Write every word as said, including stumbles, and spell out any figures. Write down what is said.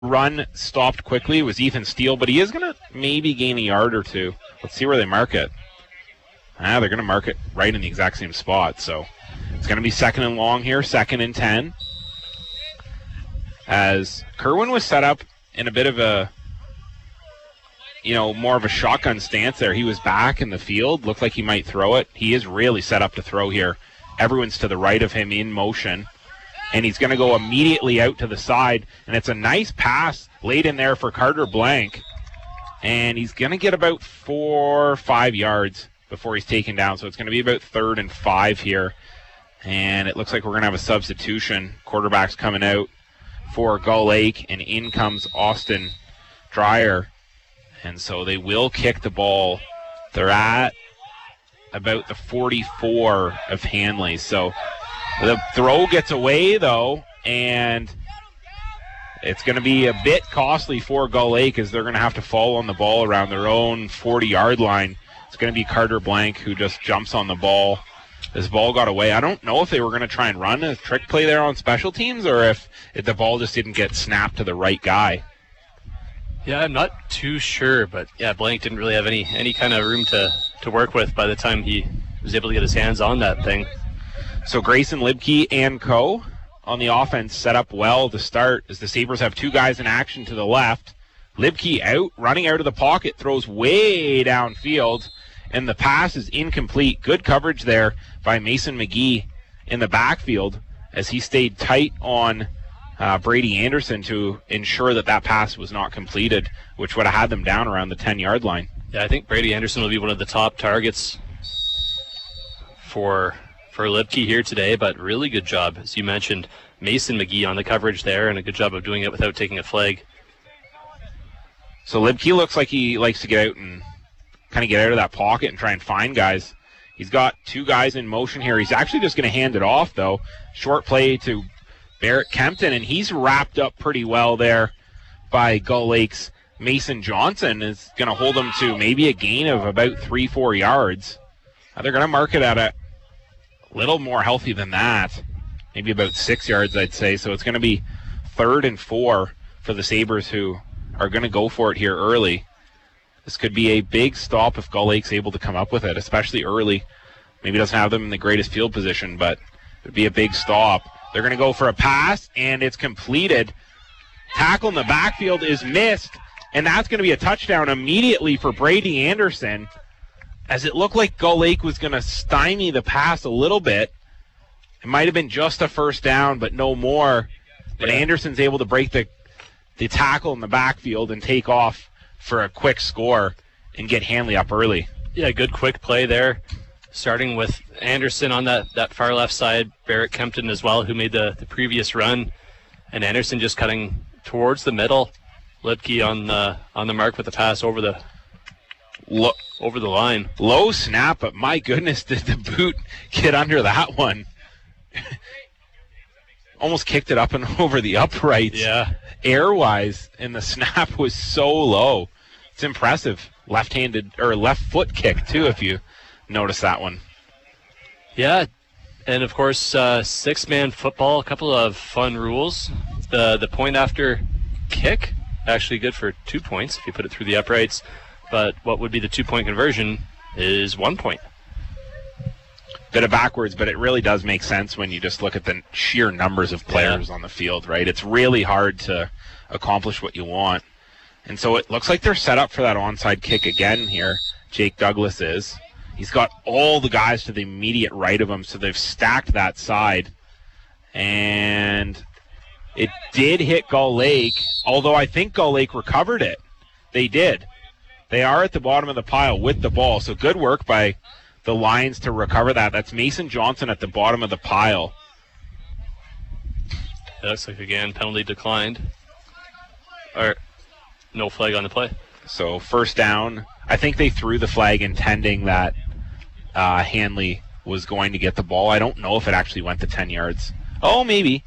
run stopped quickly was Ethan Steele, but he is going to maybe gain a yard or two. Let's see where they mark it. Ah, they're going to mark it right in the exact same spot. So it's going to be second and long here, second and ten. As Kerwin was set up in a bit of a, you know, more of a shotgun stance there. He was back in the field, looked like he might throw it. He is really set up to throw here. Everyone's to the right of him in motion. And he's going to go immediately out to the side. And it's a nice pass laid in there for Carter Blank. And he's going to get about four or five yards before he's taken down. So it's going to be about third and five here. And it looks like we're going to have a substitution. Quarterback's coming out for Gull Lake. And in comes Austin Dreyer. And so they will kick the ball. They're at about the forty-four of Hanley. So the throw gets away, though, and it's going to be a bit costly for Gull Lake as they're going to have to fall on the ball around their own forty-yard line. It's going to be Carter Blank who just jumps on the ball. This ball got away. I don't know if they were going to try and run a trick play there on special teams or if, if the ball just didn't get snapped to the right guy. Yeah, I'm not too sure, but yeah, Blank didn't really have any any kind of room to, to work with by the time he was able to get his hands on that thing. So Grayson Libke and co on the offense set up well to start as the Sabres have two guys in action to the left. Libke out, running out of the pocket, throws way downfield, and the pass is incomplete. Good coverage there by Mason McGee in the backfield as he stayed tight on Uh, Brady Anderson to ensure that that pass was not completed, which would have had them down around the ten-yard line. Yeah, I think Brady Anderson will be one of the top targets for for Libke here today, but really good job, as you mentioned, Mason McGee on the coverage there, and a good job of doing it without taking a flag. So Libke looks like he likes to get out and kind of get out of that pocket and try and find guys. He's got two guys in motion here. He's actually just going to hand it off, though. Short play to Barrett Kempton, and he's wrapped up pretty well there by Gull Lake's Mason Johnson. Is going to hold him to maybe a gain of about three, four yards. Now they're going to mark it at a little more healthy than that, maybe about six yards, I'd say. So it's going to be third and four for the Sabres, who are going to go for it here early. This could be a big stop if Gull Lake's able to come up with it, especially early. Maybe doesn't have them in the greatest field position, but it would be a big stop. They're going to go for a pass, and it's completed. Tackle in the backfield is missed, and that's going to be a touchdown immediately for Brady Anderson, as it looked like Gull Lake was going to stymie the pass a little bit. It might have been just a first down, but no more. But yeah. Anderson's able to break the, the tackle in the backfield and take off for a quick score and get Hanley up early. Yeah, good quick play there. Starting with Anderson on that, that far left side, Barrett Kempton as well, who made the, the previous run, and Anderson just cutting towards the middle. Libke on the on the mark with the pass over the Lo- over the line. Low snap, but my goodness, did the boot get under that one? Almost kicked it up and over the uprights. Yeah, air-wise, and the snap was so low. It's impressive. Left-handed or left foot kick too, if you notice that one. Yeah, and of course, uh, six-man football, a couple of fun rules. The the point after kick, actually good for two points if you put it through the uprights, but what would be the two-point conversion is one point. Bit of backwards, but it really does make sense when you just look at the sheer numbers of players yeah. on the field, right? It's really hard to accomplish what you want. And so it looks like they're set up for that onside kick again here. Jake Douglas is. He's got all the guys to the immediate right of him, so they've stacked that side. And it did hit Gull Lake, although I think Gull Lake recovered it. They did. They are at the bottom of the pile with the ball, so good work by the Lions to recover that. That's Mason Johnson at the bottom of the pile. It looks like, again, penalty declined. Or no flag on the play. So first down. I think they threw the flag intending that uh, Hanley was going to get the ball. I don't know if it actually went to ten yards. Oh, maybe.